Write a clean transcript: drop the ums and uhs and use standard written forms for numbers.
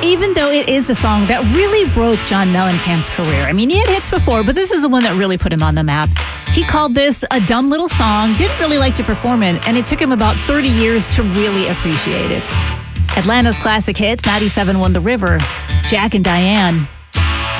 Even though it is the song that really broke John Mellencamp's career. I mean, he had hits before, but this is the one that really put him on the map. He called this a dumb little song, didn't really like to perform it, and it took him about 30 years to really appreciate it. Atlanta's classic hits, 97 won The River, Jack and Diane.